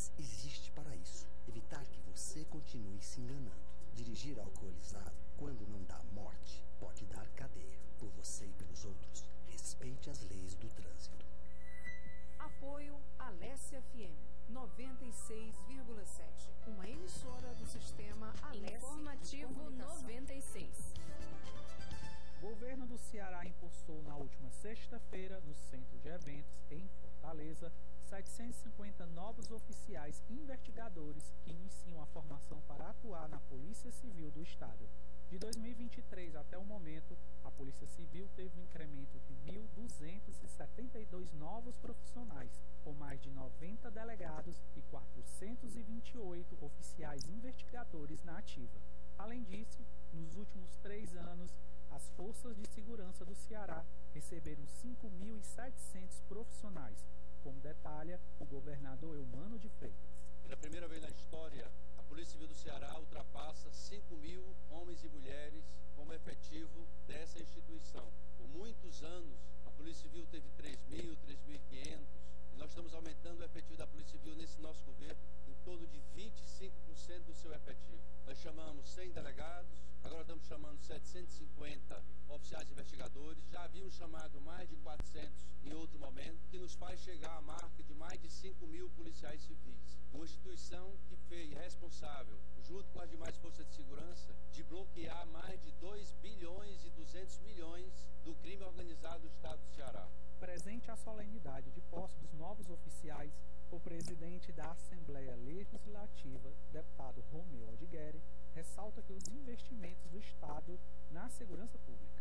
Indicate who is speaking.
Speaker 1: Apex existe para isso. Evitar que você continue se enganando. Dirigir alcoolizado, quando não dá morte, pode dar cadeia. Por você e pelos outros, respeite as leis do trânsito.
Speaker 2: Apoio Alessia FM 96,7. Uma emissora do sistema Alessia
Speaker 3: Informativo 96.
Speaker 4: Governo do Ceará impulsou na última sexta-feira, no Centro de Eventos, em Fortaleza, 750 novos oficiais investigadores que iniciam a formação para atuar na Polícia Civil do Estado. De 2023 até o momento, a Polícia Civil teve um incremento de 1.272 novos profissionais, com mais de 90 delegados e 428 oficiais investigadores na ativa. Além disso, nos últimos 3 anos, as Forças de Segurança do Ceará receberam 5.700 profissionais, como detalha o governador Eumano de Freitas.
Speaker 5: Pela primeira vez na história, a Polícia Civil do Ceará ultrapassa 5.000 homens e mulheres como efetivo dessa instituição. Por muitos anos, a Polícia Civil teve 3.000, 3.500, e nós estamos aumentando o efetivo da Polícia Civil nesse nosso governo em torno de 25% do seu efetivo. Nós chamamos 100 delegados, agora estamos chamando 750 oficiais investigadores, já havíamos chamado mais de 400 em outro momento, que nos faz chegar à marca de mais de 5.000 policiais civis. Uma instituição que foi responsável, junto com as demais forças de segurança, de bloquear mais de 2 bilhões e 200 milhões do crime organizado do estado do Ceará.
Speaker 4: Presente à solenidade de posse dos novos oficiais, o presidente da Assembleia Legislativa, deputado Romeu Aldigueri, ressalta que os investimentos do Estado na segurança pública